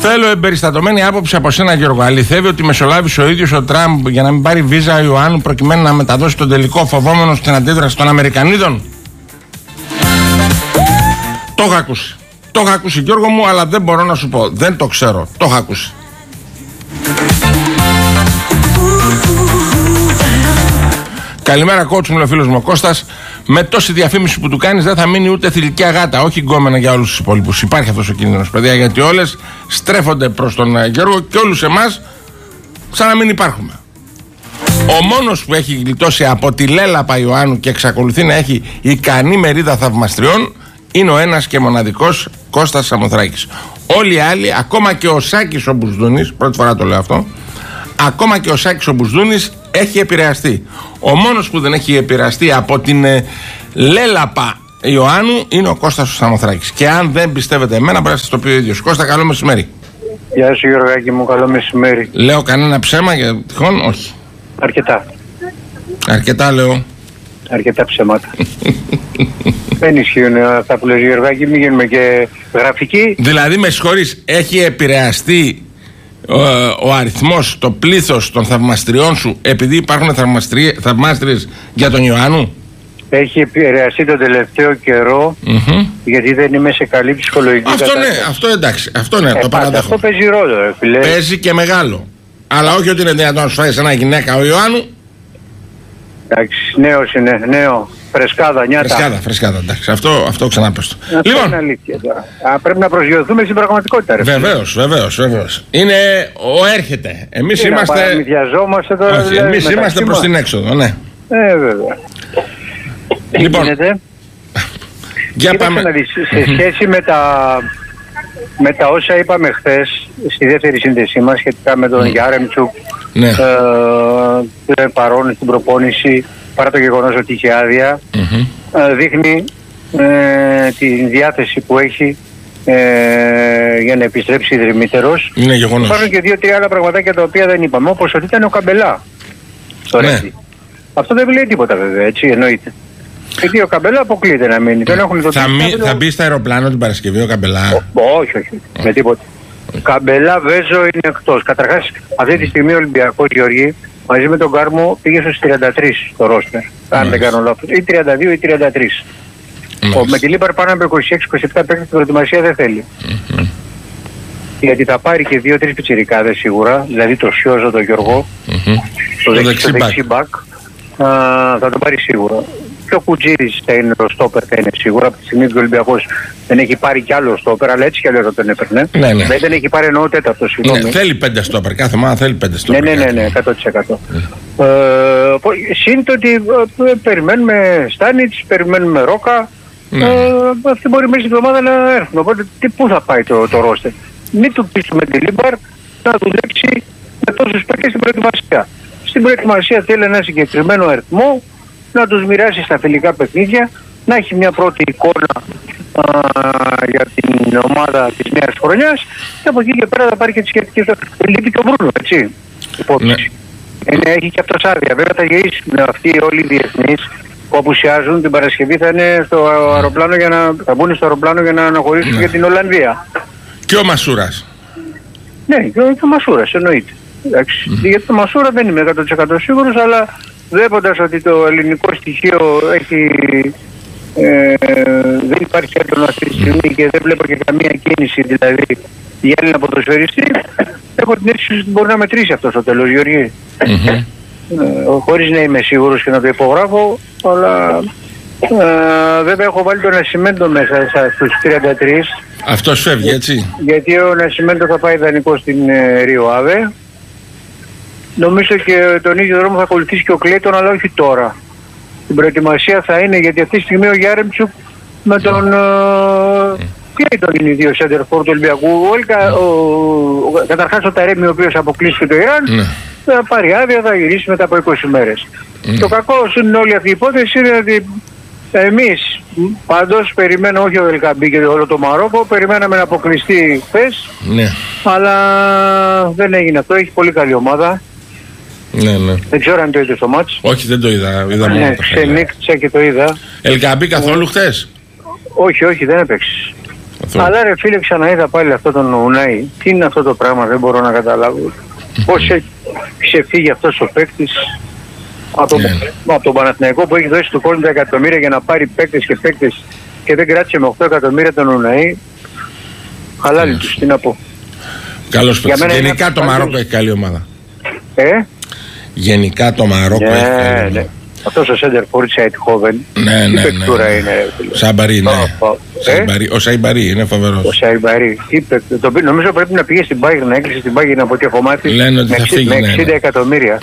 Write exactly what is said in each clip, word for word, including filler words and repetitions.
Θέλω εμπεριστατωμένη άποψη από σένα, Γιώργο. Αληθεύει ότι μεσολάβησε ο ίδιος ο Τραμπ για να μην πάρει βίζα ο Ιωάννου προκειμένου να μεταδώσει τον τελικό, φοβόμενος στην αντίδραση των Αμερικανίδων? Το έχω ακούσει. Το έχω ακούσει, Γιώργο μου, αλλά δεν μπορώ να σου πω. Δεν το ξέρω. Το έχω ακούσει. Καλημέρα, coach μου, λέει ο φίλος μου ο Κώστας. Με τόση διαφήμιση που του κάνεις δεν θα μείνει ούτε θηλυκιά γάτα, όχι γκόμενα για όλους τους υπόλοιπους. Υπάρχει αυτός ο κίνδυνος, παιδιά, γιατί όλες στρέφονται προς τον Γιώργο και όλους εμάς σαν να μην υπάρχουμε. Ο μόνος που έχει γλιτώσει από τη λέλαπα Ιωάννου και εξακολουθεί να έχει ικανή μερίδα θαυμαστριών είναι ο ένας και μοναδικός Κώστας Σαμοθράκης. Όλοι οι άλλοι, ακόμα και ο Σάκης ο Μπουσδούνης, πρώτη φορά το λέω αυτό, ακόμα και ο Σάκης ο Μπουσδούνης έχει επηρεαστεί. Ο μόνος που δεν έχει επηρεαστεί από την ε, λέλαπα Ιωάννου είναι ο Κώστας ο Σαμοθράκης. Και αν δεν πιστεύετε εμένα, μπορεί να σας το πει ο ίδιος. Κώστα, καλό μεσημέρι. Γεια σου, Γιώργακη μου, καλό μεσημέρι. Λέω κανένα ψέμα για τυχόν? Όχι. Αρκετά. Αρκετά λέω. Αρκετά ψέματα. Δεν ισχύουν αυτά που λες, Γιώργακη, μην γίνουμε και γραφικοί. Δηλαδή, με συγχωρείς, έχει επηρεαστεί ο, ο αριθμός, το πλήθος των θαυμαστριών σου επειδή υπάρχουν θαυμάστριες για τον Ιωάννου? Έχει επηρεαστεί τον τελευταίο καιρό, mm-hmm. γιατί δεν είμαι σε καλή ψυχολογική αυτό κατάσταση. Ναι, αυτό εντάξει, αυτό ναι, ε, το παραδέχομαι. Αυτό παίζει ρόλο, ε, φίλε. Παίζει και μεγάλο. Αλλά όχι ότι είναι δυνατόν να σου φάει ένα γυναίκα ο Ιωάννου. Εντάξει, νέος είναι, νέο. Φρεσκάδα, νιάτα. Φρεσκάδα, φρεσκάδα, εντάξει. Αυτό, αυτό ξανά πες το. Αυτό λοιπόν, είναι αλήθεια τώρα. Α, πρέπει να προσγειωθούμε στην πραγματικότητα, ρε. Βεβαίως, βεβαίως, βεβαίως. Είναι ο έρχεται. Εμείς είναι, είμαστε. Παραμυθιαζόμαστε τώρα. Όχι, δηλαδή, εμείς είμαστε προς την έξοδο, ναι. Ε, βέβαια. Λοιπόν. Για πάμε. Να δεις, σε σχέση με τα, με τα όσα είπαμε χθες στη δεύτερη σύνδεσή μας σχετικά με τον mm. Γιάρεμτσουκ, ναι. ε, παρόν στην προπόνηση, παρά το γεγονός ότι είχε άδεια, mm-hmm. ε, δείχνει ε, τη διάθεση που έχει ε, για να επιστρέψει ιδρυμύτερος. Είναι γεγονός. Υπάρχουν και δύο-τρία άλλα πραγματάκια τα οποία δεν είπαμε, όπως ότι ήταν ο Καμπελά. Ναι. Αυτό δεν λέει τίποτα βέβαια, έτσι εννοείται. Γιατί ο Καμπελά αποκλείται να μείνει. Ναι. Θα, μη, θα μπει στο αεροπλάνο την Παρασκευή ο Καμπελά? Ο, όχι, όχι, oh. με τίποτα. Okay. Καμπελά, Βέζο είναι εκτός. Καταρχάς, αυτή τη στιγμή ο Ολυμπιακός, Γεωργή, μαζί με τον Κάρμο πήγε στους τριάντα τρία στο ρόστερ. Αν δεν κάνω λάθος. Ή τριάντα δύο ή τριάντα τρία. Ο, με τη Λίμπαρ πάνω από είκοσι έξι είκοσι επτά παίκτες στην προετοιμασία δεν θέλει. Mm-hmm. Γιατί θα πάρει και δύο-τρεις πιτσιρικάδες σίγουρα, δηλαδή το Σιόζο, τον Γιώργο, mm-hmm. το, το δεξί μπακ, θα το πάρει σίγουρα. Και ο Κουτζήρης θα είναι το στόπερ, θα είναι σίγουρα. Από τη στιγμή που ο Ολυμπιακός δεν έχει πάρει κι άλλο στόπερ, αλλά έτσι κι αλλιώς θα τον έπαιρνε. Ναι, ναι. Δεν έχει πάρει εννοώ τέταρτο, συγγνώμη. Ναι, θέλει πέντε στόπερ, κάθε μάνα θέλει πέντε στόπερ. Ναι, ναι, ναι, ναι, εκατό τοις εκατό. Mm. Ε, συν το ότι ε, περιμένουμε Στάνιτς, περιμένουμε Ρόκα. Ναι. Ε, αυτοί μπορεί μέσα στην εβδομάδα να έρθουν. Οπότε τι, πού θα πάει το, το ρόστερ? Μην του πείσουμε τη Λίμπαρ να δουλέψει με τόσους παίκτες στην προετοιμασία. Στην προετοιμασία θέλει ένα συγκεκριμένο αριθμό, να τους μοιράσει στα φιλικά παιχνίδια, να έχει μια πρώτη εικόνα α, για την ομάδα της νέας χρονιάς και από εκεί και πέρα θα πάρει και τις σχετικές. Λείπει και ο Μπρούνο, έτσι. Ναι. Είναι, έχει και αυτός άδεια. Βέβαια θα γυρίσουν αυτοί όλοι οι διεθνείς που απουσιάζουν. Την Παρασκευή θα είναι στο αεροπλάνο για να, θα μπουν στο αεροπλάνο για να αναχωρήσουν ναι. για την Ολλανδία. Και ο Μασούρας. Ναι, και ο, και ο Μασούρας εννοείται. Mm. Γιατί το Μασούρα δεν είμαι εκατό τοις εκατό σίγουρος, αλλά βλέποντας ότι το ελληνικό στοιχείο έχει, ε, δεν υπάρχει έντονο αυτή τη στιγμή και δεν βλέπω και καμία κίνηση δηλαδή για Έλληνα ποδοσφαιριστή, έχω την αίσθηση ότι μπορεί να μετρήσει αυτό στο τέλος, Γεωργή. Mm-hmm. Ε, χωρίς να είμαι σίγουρος και να το υπογράφω, αλλά ε, βέβαια έχω βάλει τον Νασιμέντο μέσα στους τριάντα τρία. Αυτός φεύγει, έτσι. Γιατί ο Νασιμέντο θα πάει δανεικό στην ε, Ρίο Αβε. Νομίζω και τον ίδιο δρόμο θα ακολουθήσει και ο Κλέιτον, αλλά όχι τώρα. Την προετοιμασία θα είναι, γιατί αυτή τη στιγμή ο Γιάρεμτσουκ με τον Κλέιτον είναι οι δύο σέντερφορ του Ολυμπιακού. Καταρχάς ο Ταρέμι, ο οποίος αποκλείστηκε το Ιράν, θα πάρει άδεια, θα γυρίσει μετά από είκοσι μέρες. Το κακό είναι όλη αυτή η υπόθεση είναι ότι εμείς πάντως περιμένω, όχι ο Ελκαμπή και όλο το Μαρόκο, περιμέναμε να αποκλειστεί χθες, αλλά δεν έγινε αυτό, έχει πολύ καλή ομάδα. Ναι, ναι. Δεν ξέρω αν το είδε στο μάτς. Όχι, δεν το είδα. είδα ναι, ξενύχτησα και το είδα. Ελκαμπή καθόλου χθες? Όχι, όχι, δεν έπαιξε. Αλλά ρε φίλε, ξαναείδα πάλι αυτό τον Ουνάη. Τι είναι αυτό το πράγμα, δεν μπορώ να καταλάβω. Mm-hmm. Πώς έχει ξεφύγει αυτός ο παίκτης από, yeah. από τον Παναθηναϊκό που έχει δώσει του κόσμου τα εκατομμύρια για να πάρει παίκτες και παίκτες και δεν κράτησε με οκτώ εκατομμύρια τον Ουνάη. Χαλάλι τους, τι να πω. Καλώς παίκτης. Γενικά το Μαρόκο έχει καλή ομάδα. Ε? Γενικά το Μαρόκο έχει καλή ομάδα. Ναι. Αυτός ο Σέντερ Φόρτς Αιτχόβεν. Ναι, ναι, ναι. Τι παικτούρα είναι. Σαϊμπαρί, ναι. Ο Σαϊμπαρί είναι φοβερός. Ο Σαϊμπαρί. Νομίζω πρέπει να πήγε στην Bayern, να έκλεισε την Bayern από ό,τι έχω μάθει. Λένε ότι θα φύγει, με εξήντα εκατομμύρια.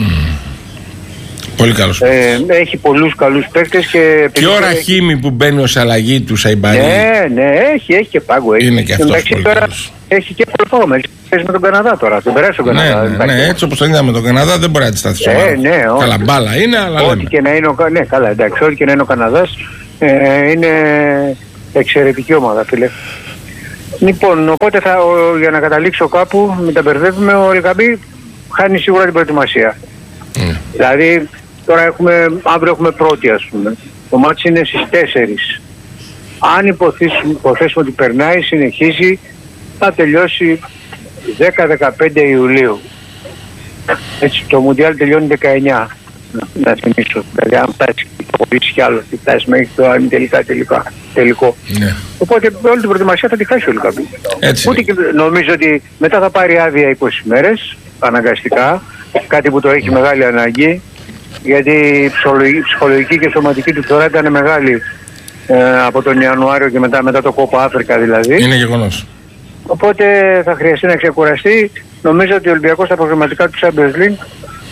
Πολύ καλός. Ε, έχει πολλούς καλούς παίκτες και... Και ώρα χήμη που μπαίνει ως αλλαγή του Σαϊμπαρί. Ναι, ναι, έχει, έχει και πάγκο. Έχει. Είναι και αυτός πολύ καλός. Έχει και προφόμα. Έχει με τον Καναδά τώρα. Τον περάσει τον Καναδά. Ναι, ναι, ναι, έτσι όπως τον είδαμε με τον Καναδά δεν μπορεί να αντισταθεί σοβαρά. Ε, ναι, καλά μπάλα είναι, αλλά ό,τι λέμε. και να είναι ο, ναι, καλά, εντάξει, ό,τι και να είναι ο Καναδάς ε, είναι εξαιρετική ομάδα, φίλε. Λοιπόν, οπότε θα, ο, για να καταλήξω κάπου, μην τα μπερδεύουμε, ο Ελκαμπή χάνει σίγουρα την προετοιμασία. Mm. Δηλαδή, τώρα έχουμε, αύριο έχουμε πρώτη, ας πούμε. Το μάτς είναι στις τέσσερις. Αν υποθέσουμε, υποθέσουμε ότι περνάει, συνεχίζει, θα τελειώσει δέκα με δεκαπέντε Ιουλίου. Έτσι, το Μουντιάλ τελειώνει δεκαεννιά. Να, να θυμίσω. Δηλαδή, αν φτάσει το πίσω κι άλλο, φτάσει μέχρι το αν τελικά, τελικά τελικό. Ναι. Οπότε όλη την προετοιμασία θα τη χάσει ο Ελκαμπή. Ούτε και νομίζω ότι μετά θα πάρει άδεια είκοσι μέρες, αναγκαστικά. Κάτι που το έχει μεγάλη ανάγκη. Γιατί η ψυχολογική, ψυχολογική και σωματική του φθορά ήταν μεγάλη ε, από τον Ιανουάριο και μετά, μετά το Κόπα Αφρικα δηλαδή. Είναι γεγονός. Οπότε θα χρειαστεί να ξεκουραστεί. Νομίζω ότι ο Ολυμπιακός στα προγραμματικά του Champions League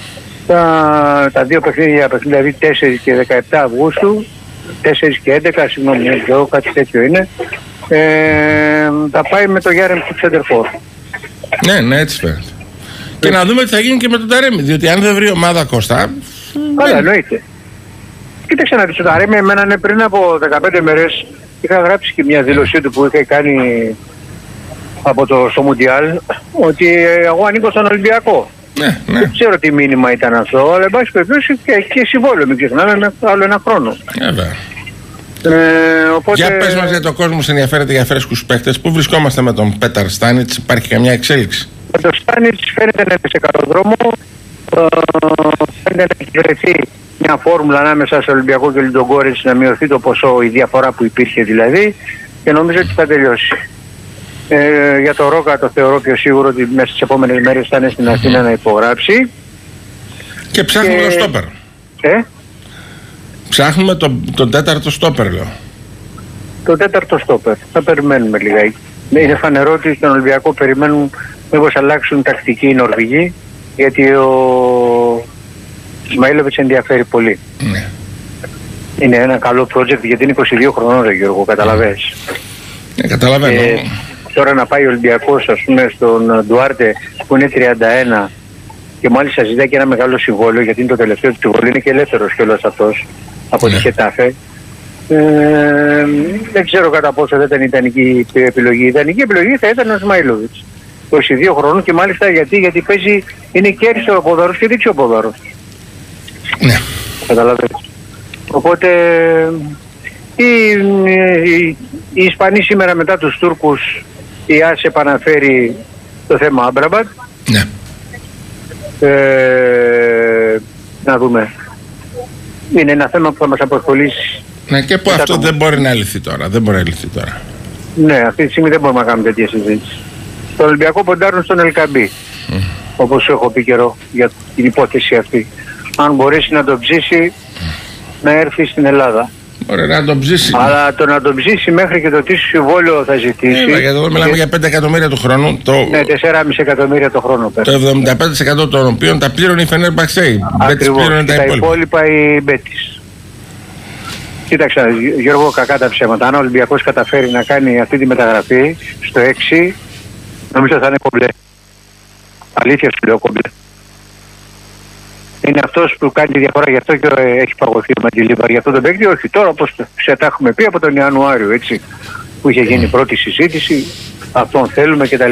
τα, τα δύο παιχνίδια, δηλαδή τέσσερις και δεκαεπτά Αυγούστου, τέσσερις και έντεκα, συγγνώμη, κάτι τέτοιο είναι, ε, θα πάει με το Γιάρεμ του Τσέντερφορ. Ναι, ναι, έτσι φαίνεται. Και να δούμε τι θα γίνει και με τον Ταρέμι, διότι αν δεν βρει ομάδα Κώστα... Καλά, εννοείται. Κοίταξε να δεις, ο Ταρέμι εμένα πριν από δεκαπέντε μέρες είχα γράψει και μια δήλωσή του που είχε κάνει από το στο Μουντιάλ ότι εγώ ανήκω στον Ολυμπιακό. Ναι, ναι. Δεν ξέρω τι μήνυμα ήταν αυτό, αλλά εν πάση περιπτώσει και, και συμβόλαιο, μην ξεχνάμε, με άλλο ένα χρόνο. Βέβαια. Ε, οπότε... Για πες μας, για το κόσμο σε ενδιαφέρεται για φρέσκους παίχτες. Πού βρισκόμαστε με τον Πέταρ Στάνιτς, υπάρχει καμιά εξέλιξη? Με τον Στάνιτς φαίνεται να είναι σε καλό δρόμο. Ε, φαίνεται να έχει βρεθεί μια φόρμουλα ανάμεσα στο Ολυμπιακό και Λιντογκόρετς να μειωθεί το ποσό, η διαφορά που υπήρχε δηλαδή, και νομίζω ότι θα τελειώσει. Ε, για το Ρόκα το θεωρώ πιο σίγουρο ότι μέσα στις επόμενες μέρες θα είναι στην Αθήνα να υπογράψει. Και ψάχνουμε και... το στόπερ. Ε? Ψάχνουμε τον το τέταρτο στόπερ, λέω. Το τέταρτο στόπερ. Θα περιμένουμε λιγάκι. Είναι φανερό ότι στον Ολυμπιακό περιμένουν μήπως αλλάξουν τακτική οι Νορβηγοί, γιατί ο Ισμαήλοβιτς ενδιαφέρει πολύ. Ναι. Είναι ένα καλό project γιατί είναι είκοσι δύο χρονών, ρε Γιώργο, καταλαβαίνεις. Ναι, καταλαβαίνω. Ε, τώρα να πάει ο Ολυμπιακός, ας πούμε, στον Ντουάρτε που είναι τριάντα ένα και μάλιστα ζητάει και ένα μεγάλο συμβόλαιο, γιατί είναι το τελευταίο του συμβόλαιο, είναι και ελεύθερος κιόλας αυτός από ναι. τη Χετάφε. Ε, δεν ξέρω κατά πόσο δεν ήταν η ιδανική επιλογή. Η ιδανική επιλογή θα ήταν ο Ισμαήλοβιτς. είκοσι δύο χρονών και μάλιστα γιατί, γιατί παίζει, είναι και αριστερό ποδάρος και δεξιό ποδάρος. Ναι. Καταλαβαίνεις. Οπότε οι, οι, οι Ισπανοί σήμερα μετά τους Τούρκους, η ΆΣ επαναφέρει το θέμα Άμπραμπατ. Ναι. Ε, να δούμε. Είναι ένα θέμα που θα μας απασχολήσει. Ναι, και που αυτό το... δεν μπορεί να λυθεί τώρα. Δεν μπορεί να λυθεί τώρα. Ναι, αυτή τη στιγμή δεν μπορούμε να κάνουμε τέτοια συζήτηση. Το Ολυμπιακό ποντάρουν στον Ελκαμπή. Mm. Όπως έχω πει καιρό για την υπόθεση αυτή. Αν μπορέσει να το ψήσει, mm. να έρθει στην Ελλάδα. Μπορεί να τον ψήσει. Αλλά το να τον ψήσει μέχρι και το τι συμβόλαιο θα ζητήσει. Ναι, γιατί εδώ μιλάμε και... για πέντε εκατομμύρια το χρόνο. Το... Ναι, τέσσερα κόμμα πέντε εκατομμύρια το χρόνο. Το εβδομήντα πέντε τοις εκατό των οποίων τα πλήρωνε η Φενέρμπαξε. Ακριβώς. Τα, τα υπόλοιπα η Μπέτης. Κοίταξε, Γιώργο, κακά τα ψέματα. Αν ο Ολυμπιακός καταφέρει να κάνει αυτή τη μεταγραφή στο έξι, νομίζω θα είναι κομπλέ. Αλήθεια σου λέω, κομπλέ. Είναι αυτός που κάνει τη διαφορά, γι' αυτό και έχει παγωθεί ο Μαντιλίβα. Γι' αυτό τον παίκτη, όχι τώρα, όπως σε τα έχουμε πει από τον Ιανουάριο, έτσι, που είχε γίνει η πρώτη συζήτηση, αυτόν θέλουμε κτλ.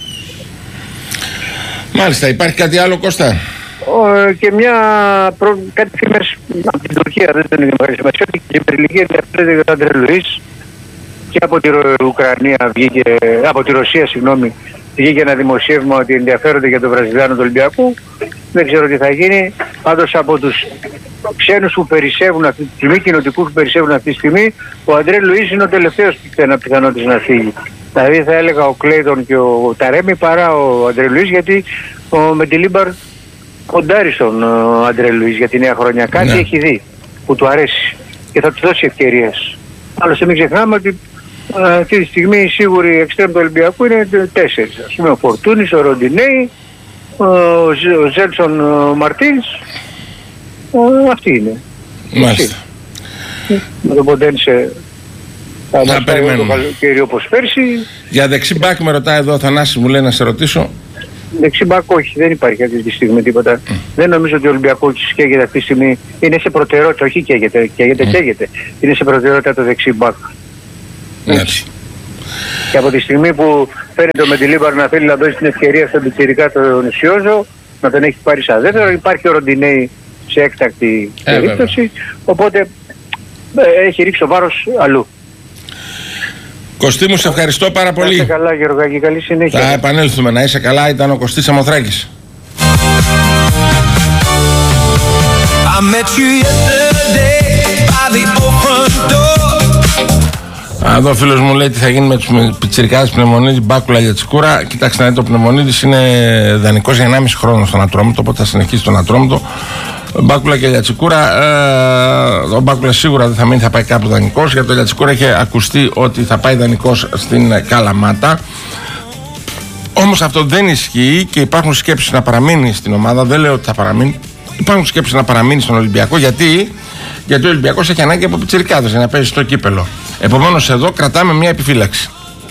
Μάλιστα, υπάρχει κάτι άλλο, Κώστα? Ο, και μια προ... κάτι φήμες από την Τουρκία, δεν είναι μεγάλη σημασία, ότι η υπερηλικία ενδιαφέρεται για τον Αντρέ Λουίς και από τη Ουκρανία βγήκε, από τη Ρωσία συγγνώμη, βγήκε ένα δημοσίευμα ότι ενδιαφέρονται για τον Βραζιλιάνο του Ολυμπιακού. Δεν ξέρω τι θα γίνει. Πάντως από τους ξένους που περισσεύουν αυτή τη στιγμή, κοινοτικούς που περισσεύουν αυτή τη στιγμή, ο Αντρέ Λουίς είναι ο τελευταίος πιθανότητας να φύγει. Δηλαδή θα έλεγα ο Κλέιτον και ο Ταρέμι παρά ο Αντρέ Λουίς, γιατί ο Μεντιλίμπαρ κοντάρει στον Αντρέ Λουίς για τη νέα χρονιά. Κάτι ναι. έχει δει που του αρέσει και θα του δώσει ευκαιρίες. Άλλωστε μην ξεχνάμε ότι α, αυτή τη στιγμή οι σίγουροι εξτρέμ του Ολυμπιακού είναι τέσσερις. Ας πούμε ο Φορτούνης, ο Ροντινέη, ο, ο Ζέλσον Μαρτίνς, αυτοί είναι. Μάλιστα. Με τον Ποντένσε θα μας πάει το καλοκαίρι όπως πέρσι. Για δεξί μπακ με ρωτάει εδώ ο Θανάσης, μου λέει να σε ρωτήσω. Δεξί μπακ όχι, δεν υπάρχει αυτή τη στιγμή τίποτα. Mm. Δεν νομίζω ότι ο Ολυμπιακός καίγεται αυτή τη στιγμή. Είναι σε προτεραιότητα, όχι καίγεται, καίγεται, mm. καίγεται. Είναι σε προτεραιότητα το δεξί μπακ. Έτσι. Και από τη στιγμή που φαίνεται ο Μεντιλίμπαρ να θέλει να δώσει την ευκαιρία στον πιτσιρικά τον Σιόζο, να τον έχει πάρει σαν δεύτερο, υπάρχει ο Ροντινέη σε έκτακτη ε, περίπτωση, βέβαια. Οπότε ε, έχει ρίξει ο βάρος αλλού. Κωστή μου, σε ευχαριστώ πάρα πολύ. Να είσαι καλά Γεωργάκη, καλή συνέχεια. Θα επανέλθουμε, να είσαι καλά. Ήταν ο Κωστής Σαμοθράκης. Εδώ ο φίλος μου λέει τι θα γίνει με τους πιτσιρικάδες Πνευμονίδη, Μπάκουλα για Τσικούρα. Κοιτάξτε να δείτε, ο Πνευμονίδης είναι δανεικός για ενάμιση χρόνο στον Ατρόμητο, οπότε θα συνεχίσει στον Ατρόμητο. Μπάκουλα και Λιατσικούρα, ε, ο Μπάκουλα σίγουρα δεν θα μείνει, θα πάει κάπου δανεικός. Για το Λιατσικούρα είχε ακουστεί ότι θα πάει δανεικός στην Καλαμάτα. Όμως αυτό δεν ισχύει και υπάρχουν σκέψεις να παραμείνει στην ομάδα. Δεν λέω ότι θα παραμείνει. Υπάρχουν σκέψεις να παραμείνει στον Ολυμπιακό. Γιατί, γιατί ο Ολυμπιακός έχει ανάγκη από πιτσιρικάδες για να παίζει στο κύπελο. Επομένως εδώ κρατάμε μια επιφύλαξη.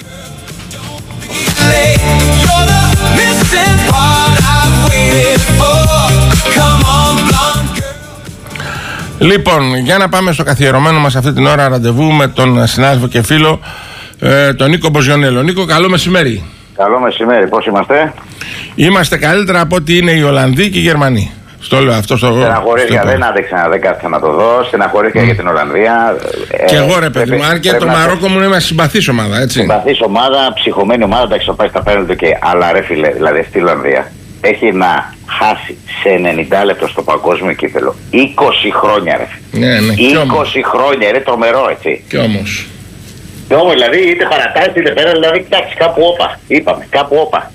Λοιπόν, για να πάμε στο καθιερωμένο μας αυτή την ώρα ραντεβού με τον συνάδελφο και φίλο ε, τον Νίκο Μποζιονέλο. Νίκο, καλό μεσημέρι. Καλό μεσημέρι, πώς είμαστε? Είμαστε καλύτερα από ό,τι είναι οι Ολλανδοί και οι Γερμανοί. Στο λέω αυτό στο. Στεναχωρήθηκα, δεν άντεξα, δεν κάθισα να το δω. Στεναχωρήθηκα mm. για την Ολλανδία. Και ε, εγώ ρε παιδί μου, αν και το Μαρόκο μου είναι μια συμπαθής ομάδα, έτσι. Συμπαθής ομάδα, ψυχωμένη ομάδα, εντάξει, θα πάει στα πέναλτι και. Αλλά ρε φίλε, δηλαδή στη Ολλανδία έχει να χάσει σε ενενήντα λεπτό στο παγκόσμιο κύπελο είκοσι χρόνια ρε. Ναι, ναι. είκοσι χρόνια, ρε, τρομερό έτσι. Κι όμως. Κι όμως δηλαδή είτε παρατάσει είτε πέρα, δηλαδή κοιτάξει κάπου όπα. Είπαμε, κάπου όπα.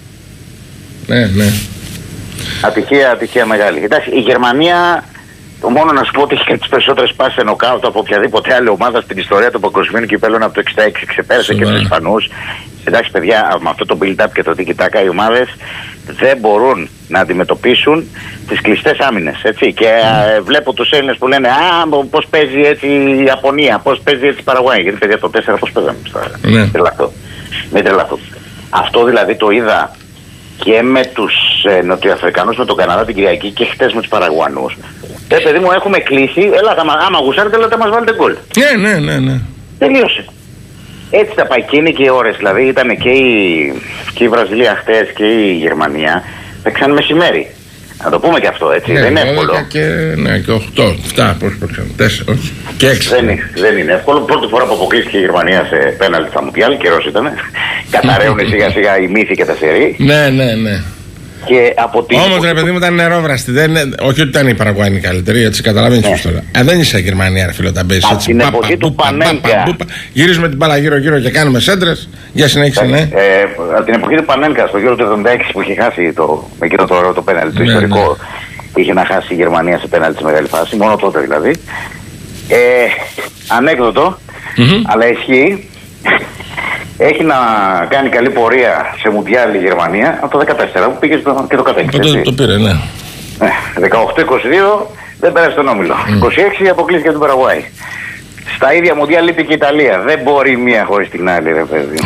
Ναι, ναι. Ατυχία, ατυχία μεγάλη. Εντάξει, η Γερμανία, το μόνο να σου πω ότι έχει τις περισσότερες πάσεις σε νοκάουτ από οποιαδήποτε άλλη ομάδα στην ιστορία των παγκοσμίων κυπέλων από το εξήντα έξι. Ξεπέρασε Σοβά. και τους Ισπανούς. Εντάξει, παιδιά, με αυτό το build-up και το tiki-taka οι ομάδες δεν μπορούν να αντιμετωπίσουν τις κλειστές άμυνες. Έτσι. Και mm. ε, βλέπω τους Έλληνες που λένε α, πώς παίζει έτσι η Ιαπωνία, πώς παίζει έτσι η Παραγουάη. Γιατί παιδιά το τέσσερα πώς παίζαμε. Mm. Τρελαθώ. Μην τρελαθώ. Αυτό δηλαδή το είδα και με τους ε, Νοτιοαφρικανούς, με τον Καναδά την Κυριακή και χτες με τους Παραγουανούς. Ε, παιδί μου, έχουμε κλείσει. Έλα, άμα, άμα γουσάρετε, λέτε μας βάλετε γκολ. Ναι, ναι, ναι, ναι. Τελείωσε. Έτσι θα πάει και είναι και οι ώρες. Δηλαδή ήταν και η, και η Βραζιλία χτες και η Γερμανία. Παίξαν μεσημέρι. Να το πούμε και αυτό, έτσι. Ναι, δεν είναι εύκολο. Και, ναι, και οκτώ, επτά, πώς παίξαν. τέσσερα, όχι. Και έξι. Δεν, δεν είναι εύκολο. Πρώτη φορά που αποκλείστηκε η Γερμανία σε πέναλτι στα Μουντιάλ, καιρός ήταν. Καταραίουν σιγά σιγά οι μύθοι και τα σερί. Ναι, ναι, ναι. Όμως ρε παιδί μου ήταν νερόβραστη. Δεν, όχι ότι ήταν η Παραγουάη καλύτερη, έτσι καταλαβαίνεις πώς τώρα. Αν δεν είσαι Γερμανία, ρε φίλο, τα μπέζεις έτσι. Την εποχή του Πανένκα. Γυρίζουμε την μπάλα γύρω-γύρω και κάνουμε σέντρες. Για συνέχισε, ναι. Από την εποχή του Πανένκα, στο γύρο του εβδομήντα έξι που είχε χάσει το, εκείνο το, το πέναλτι, το ιστορικό, είχε να χάσει η Γερμανία σε πέναλτι σε μεγάλη φάση, μόνο τότε δηλαδή. Ε, ανέκδοτο, αλλά ισχύει. Έχει να κάνει καλή πορεία σε Μουντιάλ η Γερμανία από το δεκατέσσερα που πήγε στο, και το κατέκτησε. Το, το πήρε, ναι. δεκαοκτώ είκοσι δύο δεν πέρασε τον όμιλο. Mm. είκοσι έξι αποκλείστηκε από την Παραγουάη. Στα ίδια Μουντιάλ λείπει και η Ιταλία. Δεν μπορεί μία χωρίς την άλλη, ρε παιδί.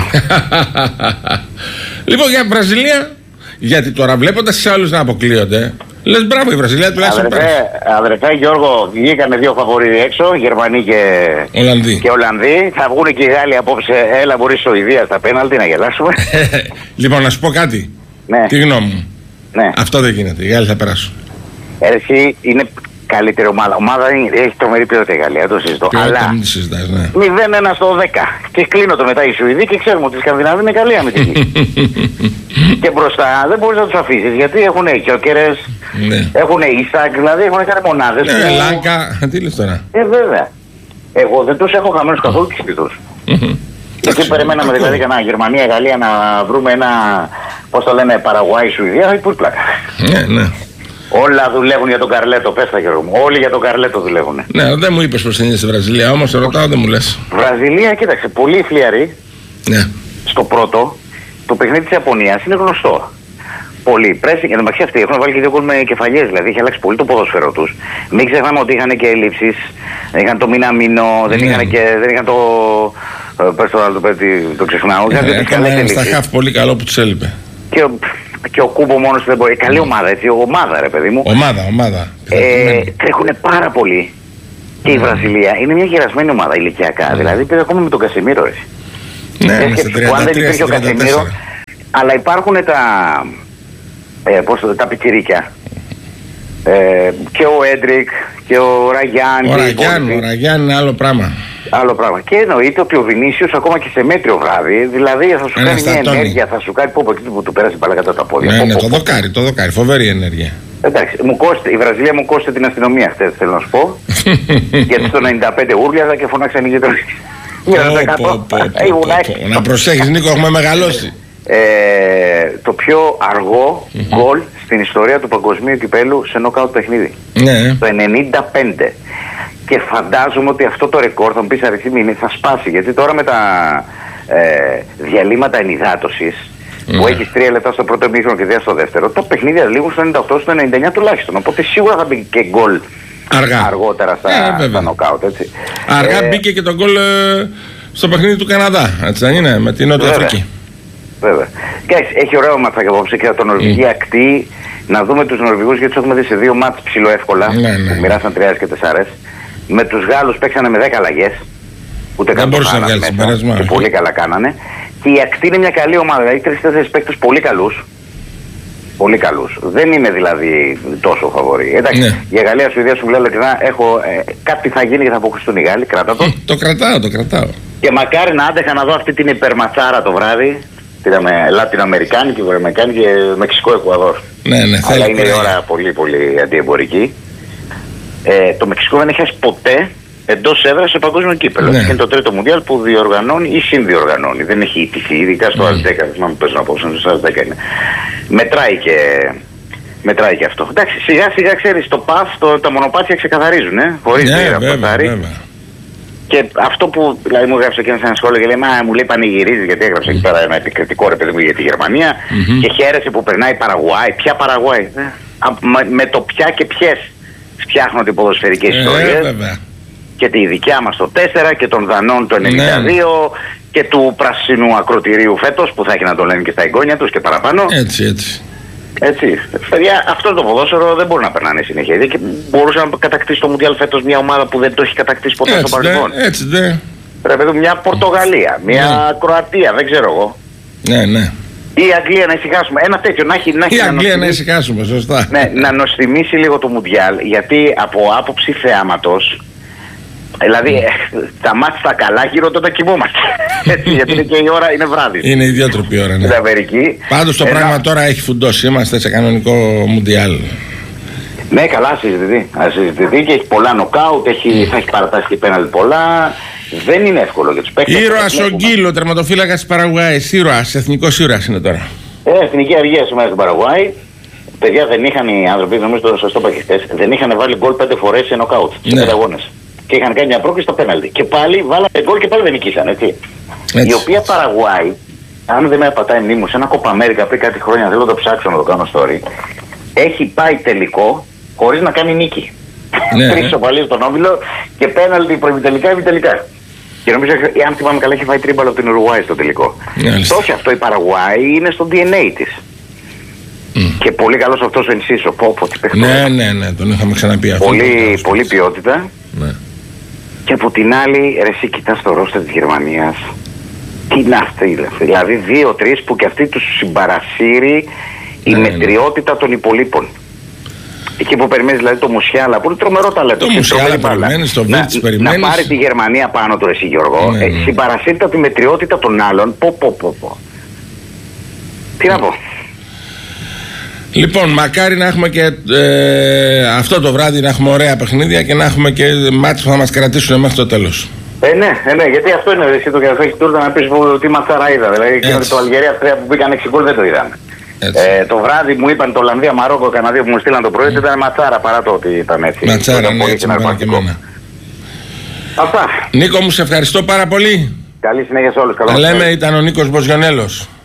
Λοιπόν, για Βραζιλία, γιατί τώρα βλέποντας τους άλλους να αποκλείονται, λες μπράβο η Βραζιλία τουλάχιστον πέρασε. Αδερφέ Γιώργο, βγήκανε δύο φαβορίδι έξω, Γερμανοί και Ολλανδοί. και Ολλανδοί. Θα βγουν και οι Γάλλοι απόψε, έλα μπορεί Σουηδία στα πέναλτι να γελάσουμε. Λοιπόν, να σου πω κάτι. Ναι. Τι γνώμη μου. Ναι. Αυτό δεν γίνεται, οι Γάλλοι θα περάσουν. Εσύ είναι καλύτερη ομάδα. Ομάδα είναι, έχει τρομερή ποιότητα η Γαλλία, το συζητώ. Αλλά ναι. μηδέν ένα στο δέκα. Και κλείνω το μετά οι Σουηδοί και ξέρουμε ότι οι Σκανδιναβοί είναι καλοί αμυντικοί. Και μπροστά δεν μπορείς να τους αφήσεις γιατί έχουν Γιόκερες, ναι. έχουν Ίσακ, δηλαδή έχουν κάνει μονάδες. Ναι, που... Λάνκα, τι λες τώρα. Ε, βέβαια. Εγώ δεν τους έχω χαμένους καθόλου και σπιτούς. Εκεί περιμέναμε δηλαδή κανένα Γερμανία, Γαλλία να βρούμε ένα, πώς το λένε, Παραγουάη, Σουηδία, ή πού πλάκα. Ναι, ναι. Όλα δουλεύουν για τον Καρλέτο, πες τα Γιώργο μου. Όλοι για τον Καρλέτο δουλεύουν. Ναι, δεν μου είπες πως είναι στη Βραζιλία, όμως το ρωτάω, δεν μου λες. Βραζιλία, κοίταξε, πολύ φλιαρή. Ναι. Στο πρώτο, το παιχνίδι της Ιαπωνίας είναι γνωστό. Πολύ. Πρέσι, εν τω μεταξύ αυτοί έχουν βάλει και δύο γκολ με κεφαλιές, δηλαδή είχε αλλάξει πολύ το ποδόσφαιρο τους. Μην ξεχνάμε ότι είχαν και ελλείψεις. Είχαν το Μιναμίνο, δεν, ναι. είχαν και, δεν είχαν το. Πες το άλλο το παιδί, το ξεχνάω. Ναι, έκανε στα χαφ πολύ καλό που τους έλειπε. Και, και ο Κούμπο μόνος δεν μπορεί. Καλή ομάδα, έτσι. Ομάδα, ρε παιδί μου. Ομάδα, ομάδα. Ε, τρέχουν πάρα πολύ. Και η Βραζιλία είναι μια γερασμένη ομάδα ηλικιακά. Δηλαδή πήρε ακόμα με τον Κασιμίρο, έτσι. Ναι, ναι, στα τριάντα τρία, στα τριάντα τέσσερα. Αλλά υπάρχουν τα, ε, πώς το, τα πιτσιρίκια. Ε, και ο Έντρικ και ο Ραγιάν. Ο Ραγιάν, ο Ραγιάν είναι άλλο πράγμα. Άλλο πράγμα. Και εννοείται ότι ο Βινίσιος ακόμα και σε μέτριο βράδυ, δηλαδή θα σου κάνει μια ενέργεια, θα σου κάνει πω εκεί που του πέρασε μπάλα κατά τα πόδια. Ναι, πω, ναι, πω, το πω. δοκάρι, το δοκάρι, φοβερή ενέργεια. Εντάξει, μου κόστησε, η Βραζιλία μου κόστησε την αστυνομία χτες, θέλω να σου πω. Γιατί στο ενενήντα πέντε ούρλιαζα και φωνάξαν οι γείτονες. Να προσέχεις, Νίκο, έχουμε μεγαλώσει. Ε, το πιο αργό γκολ mm-hmm. στην ιστορία του παγκοσμίου κυπέλου σε νοκάουτ παιχνίδι. Ναι. Το ενενήντα πέντε. Και φαντάζομαι ότι αυτό το ρεκόρ, θα μου πεις αριθμή, θα σπάσει. Γιατί τώρα με τα ε, διαλύματα ενυδάτωσης mm-hmm. που έχεις τρία λεπτά στο πρώτο ημίχρονο και δύο στο δεύτερο, το παιχνίδι λήγουν στο ενενήντα οκτώ, στο ενενήντα εννιά τουλάχιστον. Οπότε σίγουρα θα μπει και γκολ αργά. αργότερα στα, ε, στα νοκάουτ. Έτσι. Αργά ε, μπήκε και το γκολ ε, στο παιχνίδι του Καναδά, έτσι δεν είναι, με την Νότια Αφρική. Βέβαια. Και έχει ωραίο ματσάκι απόψε και το Νορβηγία mm. ακτή. Να δούμε τους Νορβηγούς γιατί τους έχουμε δει σε δύο μάτς ψηλό εύκολα. Ναι, ναι. Που μοιράσαν τριάρες και τεσσάρες. Με τους Γάλλους παίξανε με δέκα αλλαγές. Ούτε καν το κάνανε μέσα. Και πολύ καλά κάνανε. Και η ακτή είναι μια καλή ομάδα. Δηλαδή τρεις-τέσσερις παίκτες πολύ καλούς. Πολύ καλούς. Δεν είναι δηλαδή τόσο φαβορί. Εντάξει, ναι. Για Γαλλία, Σουηδία σου λέω ειλικρινά, έχω ε, κάτι θα γίνει και θα αποκτήσουν οι Γάλλοι. Κράτα το. το κρατάω, το κρατάω. Και μακάρι να άντεχα να δω αυτή την υπερματσάρα το βράδυ. Πήραμε Λατινοαμερικάνικη, Βορειοαμερικάνικη και Μεξικό Εκουαδόρ. Ναι, ναι, αλλά είναι η ώρα πολύ πολύ αντιεμπορική. Ε, το Μεξικό δεν έχει χάσει ποτέ εντός έδρας σε παγκόσμιο κύπελλο. Ναι. Είναι το τρίτο μουντιάλ που διοργανώνει ή συνδιοργανώνει. Δεν έχει ιτηθεί, ειδικά στο mm. δέκα. Θυμάμαι που παίζουν απόψε, στο δέκα είναι. Μετράει και, μετράει και αυτό. Εντάξει, σιγά σιγά ξέρεις, το ΠΑΦ, το, τα μονοπάτια ξεκαθαρίζουν, ε, χωρίς ναι, να βέβαια. Και αυτό που δηλαδή μου έγραψε και ένα σχόλιο και λέει, μα μου λέει πανηγυρίζει γιατί έγραψε εκεί πέρα ένα επικριτικό ρε παιδί μου για τη Γερμανία mm-hmm. και χαίρεσε που περνάει η Παραγουάη. Ποια Παραγουάη? Ε, με, με το ποια και ποιες φτιάχνονται οι ποδοσφαιρικές ε, ιστορίες. Βέβαια. Και τη δικιά μας το τέσσερα και των Δανών το ενενήντα δύο ναι. και του πρασινού ακροτηρίου φέτος που θα έχει να το λένε και στα εγγόνια τους και παραπάνω. Έτσι, έτσι. Έτσι. Παιδιά, αυτό το ποδόσφαιρο δεν μπορεί να περνάνε συνέχεια. Και μπορούσε να κατακτήσει το Μουντιάλ φέτος μια ομάδα που δεν το έχει κατακτήσει ποτέ έτσι, στο παρελθόν. Ναι, έτσι, ναι. Ρε παιδί, μια Πορτογαλία, μια ναι. Κροατία, δεν ξέρω εγώ. Ναι, ναι. Ή η Αγγλία να ησυχάσουμε. Ένα τέτοιο να έχει. Να έχει η Αγγλία να ησυχάσουμε, σωστά. Ναι, να νοστιμήσει λίγο το Μουντιάλ, γιατί από άποψη θεάματος. Δηλαδή, τα μάτια στα καλά γύρω τότε κοιμόμαστε. Έτσι, γιατί είναι και η ώρα, είναι βράδυ. Είναι ιδιότροπη ώρα, ναι. Στην Αμερική. Πάντως το Ένα... πράγμα τώρα έχει φουντώσει. Είμαστε σε κανονικό Μουντιάλ. Ναι, καλά συζητηθεί. Συζητηθεί και έχει πολλά νοκάουτ, έχει, θα έχει παρατάσει και πέναλτι πολλά. Δεν είναι εύκολο για τους παίκτες. Ήρωας ο Γκίλο, τερματοφύλακας της Παραγουάης. Ήρωας, εθνικός ήρωας είναι τώρα. Ε, εθνική αργία σήμερα στην Παραγουάη. Παιδιά, δεν είχαν οι άνθρωποι, νομίζω το σωστό παχιστές, δεν είχαν βάλει γκολ πέντε φορές σε νοκάουτ. Σε πέντε αγώνες. Και είχαν κάνει μια πρόκληση στο πέναλτι. Και πάλι βάλανε γκολ και πάλι δεν νικήσαν, έτσι. έτσι. Η οποία Παραγουάη, αν δεν με πατάει μνήμη μου, σε ένα Κόπα Αμέρικα πριν κάτι χρόνια, δεν θα το ψάξω να το κάνω story, έχει πάει τελικό χωρίς να κάνει νίκη. Ναι. Τρεις σοπαλίες στον όμιλο και πέναλτι προημιτελικά ή επιτελικά. Και νομίζω, αν θυμάμαι καλά, έχει φάει τρίμπαλο από την Ουρουάη στο τελικό. Το όχι αυτό, η Παραγουάη είναι στο ντι εν έι της. Mm. Και πολύ καλός αυτός ο Ενσίσο. Πω, πω, τι παιχνίδι. Ναι, ναι, ναι, τον είχαμε ξαναπεί αυτό. Πολύ, πολύ ποιότητα. Ναι. Και από την άλλη, ρε, εσύ κοιτάς το ρόστερ της Γερμανίας. Τι είναι αυτή, δηλαδή δύο-τρεις που και αυτή τους συμπαρασύρει η ναι, μετριότητα ναι. των υπολείπων. Εκεί που περιμένεις δηλαδή το Μουσιάλα, που είναι τρομερό ταλέντο. Το Μουσιάλα περιμένεις, το Βίρτς περιμένεις. Να πάρει τη Γερμανία πάνω του, εσύ Γιώργο. Ναι, ναι. Ε, συμπαρασύρεται τη μετριότητα των άλλων. Πω, πω, πω, πω. Τι να πω. Λοιπόν, μακάρι να έχουμε και ε, αυτό το βράδυ να έχουμε ωραία παιχνίδια και να έχουμε και μάτς που θα μας κρατήσουν μέχρι το τέλος. Ε, ναι, ε, ναι, γιατί αυτό είναι εσύ το καφέ τούρτα να πεις που τι ματσάρα είδα. Δηλαδή και το Αλγερία τρία που μπήκαν έξι γκολ δεν το είδαμε. Ε, το βράδυ μου είπαν το Ολλανδία Μαρόκο, κανένα δύο που μου στείλαν το πρωί, ήταν ματσάρα παρά το ότι ήταν έτσι. Ματσάρα, ναι, έτσι μου και εμένα. Αυτά. Νίκο μου, σε ευχαριστώ πάρα πολύ. Καλή συνέχεια σε όλους. Τα λέμε, ήταν ο Νίκος Μποζιονέλος.